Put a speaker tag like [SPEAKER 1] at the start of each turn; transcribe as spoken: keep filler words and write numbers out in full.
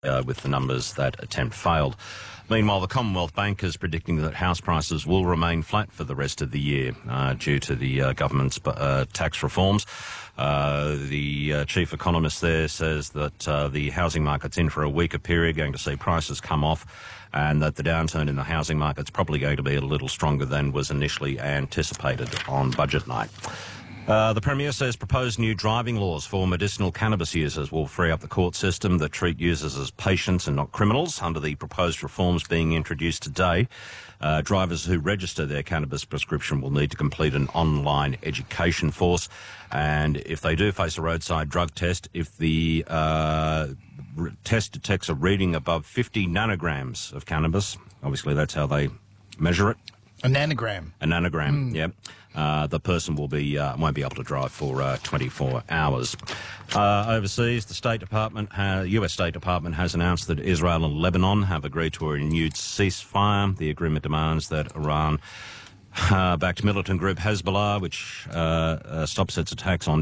[SPEAKER 1] uh, with the numbers that attempt failed. Meanwhile, the Commonwealth Bank is predicting that house prices will remain flat for the rest of the year uh, due to the uh, government's uh, tax reforms. Uh, the uh, chief economist there says that uh, the housing market's in for a weaker period, going to see prices come off, and that the downturn in the housing market's probably going to be a little stronger than was initially anticipated on budget night. Uh, the Premier says proposed new driving laws for medicinal cannabis users will free up the court system that treat users as patients and not criminals. Under the proposed reforms being introduced today, uh, drivers who register their cannabis prescription will need to complete an online education course, and if they do face a roadside drug test, if the uh, test detects a reading above fifty nanograms of cannabis, obviously that's how they measure it.
[SPEAKER 2] A nanogram.
[SPEAKER 1] A nanogram, mm. yeah. Uh, the person will be uh, won't be able to drive for uh, twenty-four hours. Uh, overseas, the State Department, ha- U S State Department has announced that Israel and Lebanon have agreed to a renewed ceasefire. The agreement demands that Iran uh, backed militant group Hezbollah, which uh, uh, stops its attacks on